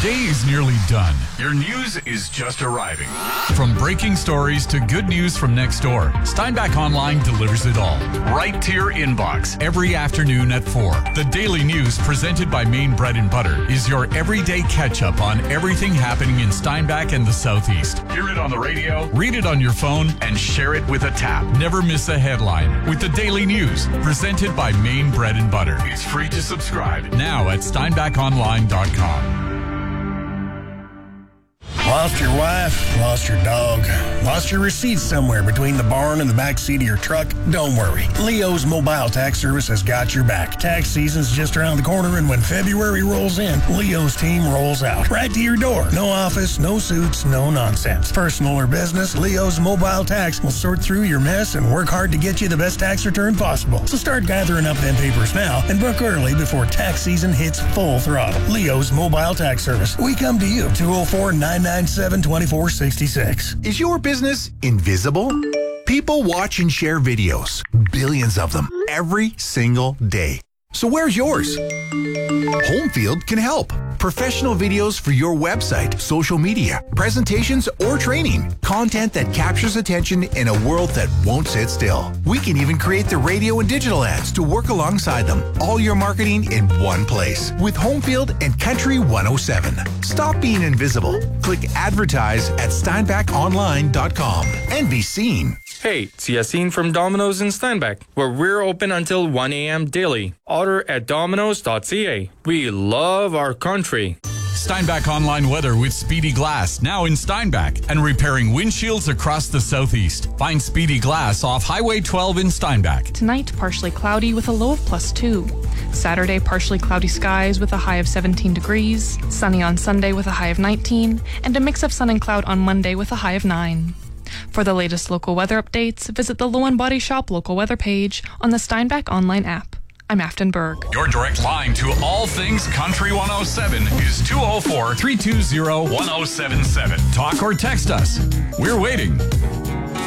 day is nearly done. Your news is just arriving. From breaking stories to good news from next door, Steinbach Online delivers it all, right to your inbox every afternoon at 4. The Daily News, presented by Maine Bread and Butter, is your everyday catch-up on everything happening in Steinbach and the Southeast. Hear it on the radio, read it on your phone, and share it with a tap. Never miss a headline with the Daily News, presented by Maine Bread and Butter. It's free to subscribe now at steinbachonline.com. Lost your wife, lost your dog, lost your receipt somewhere between the barn and the back seat of your truck? Don't worry. Leo's Mobile Tax Service has got your back. Tax season's just around the corner, and when February rolls in, Leo's team rolls out. Right to your door. No office, no suits, no nonsense. Personal or business, Leo's Mobile Tax will sort through your mess and work hard to get you the best tax return possible. So start gathering up them papers now and book early before tax season hits full throttle. Leo's Mobile Tax Service. We come to you. 204-997-2466. Is your business invisible? People watch and share videos, billions of them, every single day. So where's yours? Homefield can help. Professional videos for your website, social media, presentations, or training. Content that captures attention in a world that won't sit still. We can even create the radio and digital ads to work alongside them. All your marketing in one place with Homefield and Country 107. Stop being invisible. Click advertise at steinbachonline.com and be seen. Hey, it's Yassine from Domino's in Steinbach, where we're open until 1 a.m. daily. Order at domino's.ca. We love our country. Steinbach Online weather with Speedy Glass, now in Steinbach, and repairing windshields across the Southeast. Find Speedy Glass off Highway 12 in Steinbach. Tonight, partially cloudy with a low of +2. Saturday, partially cloudy skies with a high of 17 degrees. Sunny on Sunday with a high of 19. And a mix of sun and cloud on Monday with a high of 9. For the latest local weather updates, visit the Low and Body Shop local weather page on the Steinbach Online app. I'm Afton Berg. Your direct line to all things Country 107 is 204-320-1077. Talk or text us. We're waiting.